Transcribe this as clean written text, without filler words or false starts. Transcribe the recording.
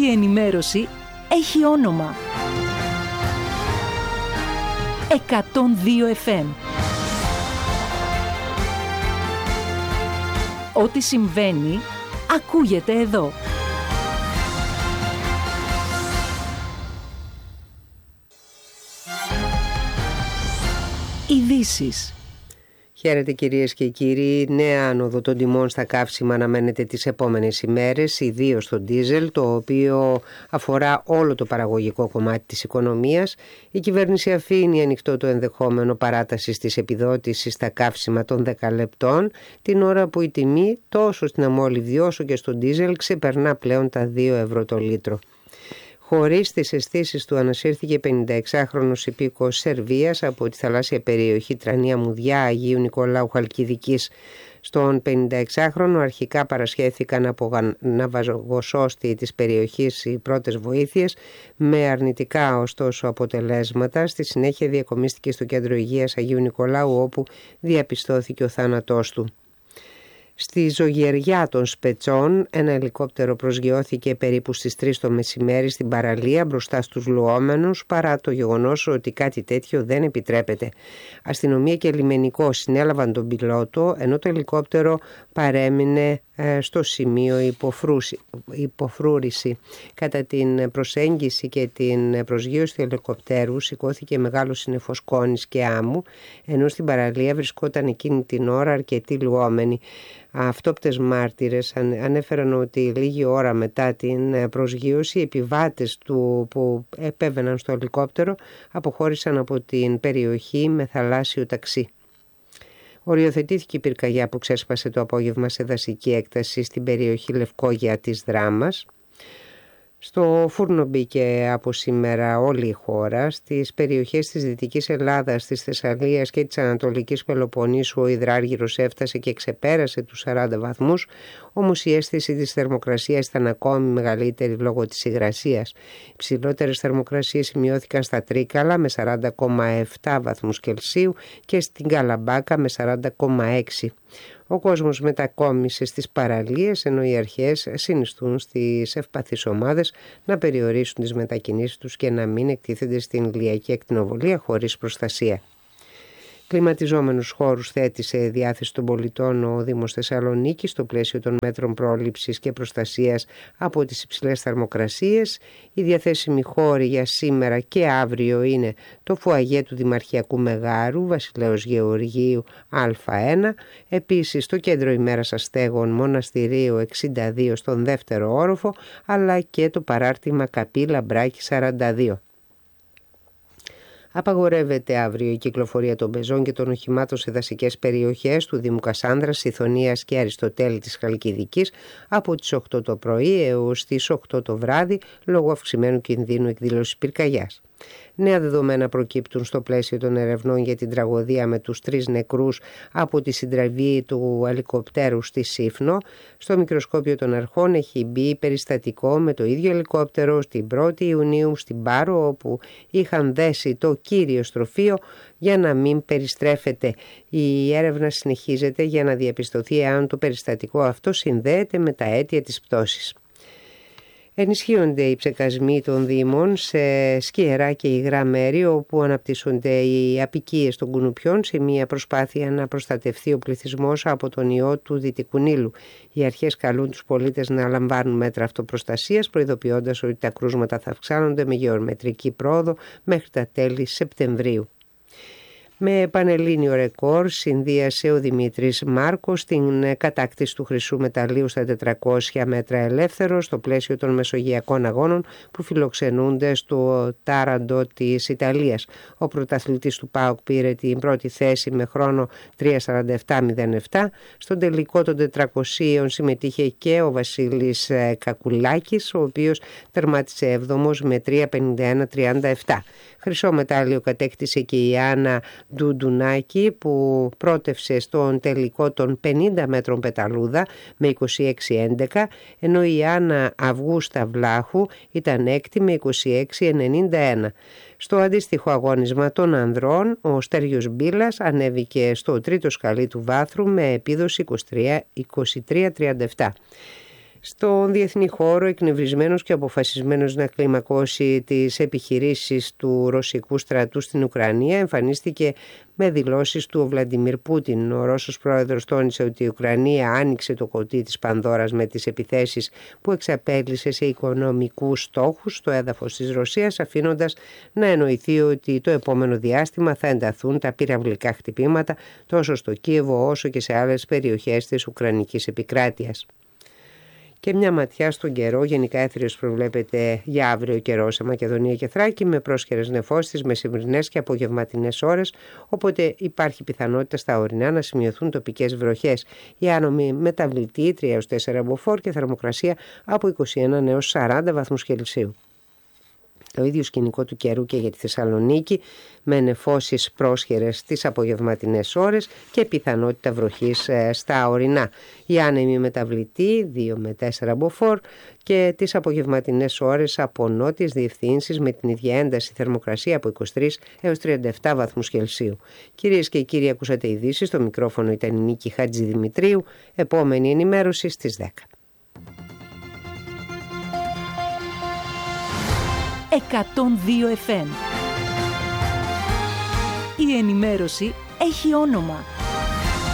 η ενημέρωση έχει όνομα. 102 FM. Ό,τι συμβαίνει, ακούγεται εδώ. Ειδήσεις. Χαίρετε κυρίες και κύριοι. Νέα άνοδο των τιμών στα καύσιμα αναμένεται τις επόμενες ημέρες, ιδίως στο ντίζελ, το οποίο αφορά όλο το παραγωγικό κομμάτι της οικονομίας. Η κυβέρνηση αφήνει ανοιχτό το ενδεχόμενο παράτασης της επιδότησης στα καύσιμα των 10 λεπτών, την ώρα που η τιμή τόσο στην αμόλυβδη όσο και στο ντίζελ ξεπερνά πλέον τα 2 ευρώ το λίτρο. Χωρίς τις αισθήσεις του ανασύρθηκε 56χρονος υπήκοος Σερβίας από τη θαλάσσια περιοχή Τρανία Μουδιά Αγίου Νικολάου Χαλκιδικής. Στον 56χρονο αρχικά παρασχέθηκαν από ναυαγοσώστη της περιοχής οι πρώτες βοήθειες, με αρνητικά ωστόσο αποτελέσματα. Στη συνέχεια διακομίστηκε στο κέντρο υγείας Αγίου Νικολάου, όπου διαπιστώθηκε ο θάνατός του. Στη Ζωγεριά των Σπετσών ένα ελικόπτερο προσγειώθηκε περίπου στις 3 το μεσημέρι στην παραλία μπροστά στους λουόμενους, παρά το γεγονός ότι κάτι τέτοιο δεν επιτρέπεται. Αστυνομία και λιμενικό συνέλαβαν τον πιλότο, ενώ το ελικόπτερο παρέμεινε στο σημείο υποφρούρηση. Κατά την προσέγγιση και την προσγείωση του ελικοπτέρου σηκώθηκε μεγάλο σύννεφος σκόνης και άμμου, ενώ στην παραλία βρισκόταν εκείνη την ώρα αρκετοί λουόμενοι. Αυτόπτες μάρτυρες ανέφεραν ότι λίγη ώρα μετά την προσγείωση οι επιβάτες του που επέβαιναν στο ελικόπτερο αποχώρησαν από την περιοχή με θαλάσσιο ταξί. Οριοθετήθηκε η πυρκαγιά που ξέσπασε το απόγευμα σε δασική έκταση στην περιοχή Λευκόγεια της Δράμας. Στο φούρνο μπήκε από σήμερα όλη η χώρα. Στις περιοχές της Δυτικής Ελλάδας, της Θεσσαλίας και της Ανατολικής Πελοποννήσου ο υδράργυρος έφτασε και ξεπέρασε τους 40 βαθμούς, όμως η αίσθηση της θερμοκρασίας ήταν ακόμη μεγαλύτερη λόγω της υγρασίας. Οι ψηλότερες θερμοκρασίες σημειώθηκαν στα Τρίκαλα με 40,7 βαθμούς Κελσίου και στην Καλαμπάκα με 40,6. Ο κόσμος μετακόμισε στις παραλίες, ενώ οι αρχές συνιστούν στις ευπαθείς ομάδες να περιορίσουν τις μετακινήσεις τους και να μην εκτίθενται στην ηλιακή ακτινοβολία χωρίς προστασία. Κλιματιζόμενους χώρους θέτει σε διάθεση των πολιτών ο Δήμος Θεσσαλονίκης στο πλαίσιο των μέτρων πρόληψης και προστασίας από τις υψηλές θερμοκρασίες. Οι διαθέσιμοι χώροι για σήμερα και αύριο είναι το φουαγέ του Δημαρχιακού Μεγάρου Βασιλέως Γεωργίου Α1, επίσης το κέντρο ημέρας αστέγων Μοναστηρίου 62 στον δεύτερο όροφο, αλλά και το παράρτημα Καπή Λαμπράκη 42. Απαγορεύεται αύριο η κυκλοφορία των πεζών και των οχημάτων σε δασικές περιοχές του Δήμου Κασάνδρας, Ιθωνίας και Αριστοτέλη της Χαλκιδικής από τις 8 το πρωί έως τις 8 το βράδυ λόγω αυξημένου κινδύνου εκδήλωσης πυρκαγιάς. Νέα δεδομένα προκύπτουν στο πλαίσιο των ερευνών για την τραγωδία με τους 3 νεκρούς από τη συντριβή του ελικοπτέρου στη Σύφνο. Στο μικροσκόπιο των αρχών έχει μπει περιστατικό με το ίδιο ελικόπτερο στην 1η Ιουνίου στην Πάρο, όπου είχαν δέσει το κύριο στροφείο για να μην περιστρέφεται. Η έρευνα συνεχίζεται για να διαπιστωθεί αν το περιστατικό αυτό συνδέεται με τα αίτια της πτώσης. Ενισχύονται οι ψεκασμοί των Δήμων σε σκιερά και υγρά μέρη όπου αναπτύσσονται οι αποικίες των κουνουπιών σε μια προσπάθεια να προστατευτεί ο πληθυσμός από τον ιό του Δυτικού Νείλου. Οι αρχές καλούν τους πολίτες να λαμβάνουν μέτρα αυτοπροστασίας, προειδοποιώντας ότι τα κρούσματα θα αυξάνονται με γεωμετρική πρόοδο μέχρι τα τέλη Σεπτεμβρίου. Με πανελλήνιο ρεκόρ συνδύασε ο Δημήτρης Μάρκος την κατάκτηση του χρυσού μεταλλίου στα 400 μέτρα ελεύθερο στο πλαίσιο των Μεσογειακών Αγώνων που φιλοξενούνται στο Τάραντο της Ιταλίας. Ο πρωταθλητής του ΠΑΟΚ πήρε την πρώτη θέση με χρόνο 3:47:07. Στον τελικό των 400 συμμετείχε και ο Βασίλης Κακουλάκης, ο οποίος τερμάτισε 7ος με 3:51:37. Χρυσό μετάλλιο κατέκτησε και η Άννα Ντουντουνάκη που πρότευσε στον τελικό των 50 μέτρων πεταλούδα με 26:11, ενώ η Άννα Αυγούστα Βλάχου ήταν έκτη με 26:91. Στο αντίστοιχο αγώνισμα των ανδρών, ο Στέργιος Μπίλας ανέβηκε στο τρίτο σκαλί του βάθρου με επίδοση 23:37. Στον διεθνή χώρο, εκνευρισμένος και αποφασισμένος να κλιμακώσει τις επιχειρήσεις του ρωσικού στρατού στην Ουκρανία, εμφανίστηκε με δηλώσεις του ο Βλαντιμίρ Πούτιν. Ο Ρώσος πρόεδρος τόνισε ότι η Ουκρανία άνοιξε το κουτί της Πανδώρας με τις επιθέσεις που εξαπέλυσε σε οικονομικούς στόχους στο έδαφος της Ρωσίας, αφήνοντας να εννοηθεί ότι το επόμενο διάστημα θα ενταθούν τα πυραυλικά χτυπήματα τόσο στο Κίεβο όσο και σε άλλες περιοχές της Ουκρανικής επικράτειας. Και μια ματιά στον καιρό. Γενικά έθριος προβλέπεται για αύριο καιρό σε Μακεδονία και Θράκη, με πρόσχερες νεφώσεις στις μεσημβρινές και απογευματινές ώρες, οπότε υπάρχει πιθανότητα στα ορεινά να σημειωθούν τοπικές βροχές. Η άνομη μεταβλητή 3-4 μποφόρ και θερμοκρασία από 21 έως 40 βαθμούς Κελσίου. Το ίδιο σκηνικό του καιρού και για τη Θεσσαλονίκη, με νεφώσεις πρόσχερες τις απογευματινές ώρες και πιθανότητα βροχής στα ορεινά. Η άνεμη μεταβλητή 2 με 4 μποφόρ και τις απογευματινές ώρες από νότιες διευθύνσεις με την ίδια ένταση, θερμοκρασία από 23 έως 37 βαθμούς Κελσίου. Κυρίες και κύριοι, ακούσατε ειδήσεις. Στο μικρόφωνο ήταν η Νίκη Χατζηδημητρίου. Επόμενη ενημέρωση στις 10. 102 FM. Η ενημέρωση έχει όνομα.